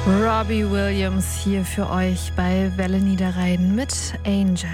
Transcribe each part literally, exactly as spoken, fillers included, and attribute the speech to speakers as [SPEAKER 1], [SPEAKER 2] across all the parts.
[SPEAKER 1] Robbie Williams hier für euch bei Welle Niederrhein mit Angels.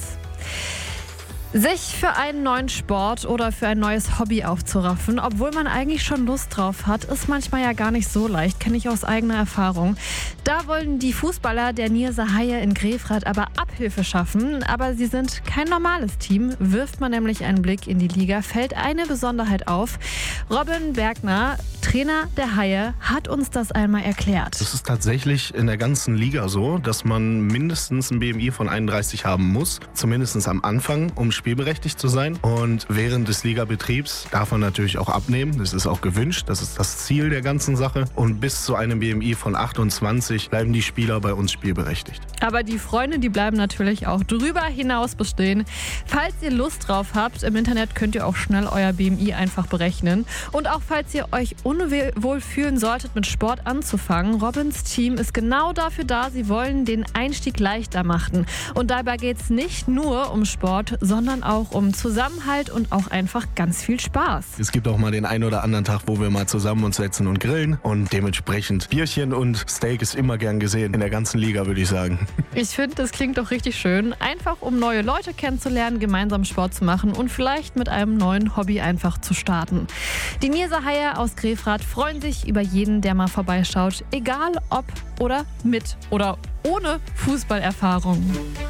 [SPEAKER 1] Sich für einen neuen Sport oder für ein neues Hobby aufzuraffen, obwohl man eigentlich schon Lust drauf hat, ist manchmal ja gar nicht so leicht, kenne ich aus eigener Erfahrung. Da wollen die Fußballer der Nierser Haie in Grefrath aber Abhilfe schaffen, aber sie sind kein normales Team. Wirft man nämlich einen Blick in die Liga, fällt eine Besonderheit auf. Robin Bergner, Trainer der Haie, hat uns das einmal erklärt.
[SPEAKER 2] Es ist tatsächlich in der ganzen Liga so, dass man mindestens ein B M I von einunddreißig haben muss, zumindest am Anfang, um spielberechtigt zu sein. Und während des Ligabetriebs darf man natürlich auch abnehmen. Das ist auch gewünscht. Das ist das Ziel der ganzen Sache. Und bis zu einem B M I von achtundzwanzig bleiben die Spieler bei uns spielberechtigt.
[SPEAKER 1] Aber die Freunde, die bleiben natürlich auch drüber hinaus bestehen. Falls ihr Lust drauf habt, im Internet könnt ihr auch schnell euer B M I einfach berechnen. Und auch falls ihr euch unwohl fühlen solltet, mit Sport anzufangen, Robins Team ist genau dafür da. Sie wollen den Einstieg leichter machen. Und dabei geht es nicht nur um Sport, sondern auch um Zusammenhalt und auch einfach ganz viel Spaß.
[SPEAKER 2] Es gibt auch mal den einen oder anderen Tag, wo wir mal zusammen uns setzen und grillen. Und dementsprechend Bierchen und Steak ist immer gern gesehen. In der ganzen Liga, würde ich sagen.
[SPEAKER 1] Ich finde, das klingt doch richtig schön. Einfach, um neue Leute kennenzulernen, gemeinsam Sport zu machen und vielleicht mit einem neuen Hobby einfach zu starten. Die Nierser Haie aus Grefrath freuen sich über jeden, der mal vorbeischaut. Egal ob oder mit oder ohne Fußballerfahrung.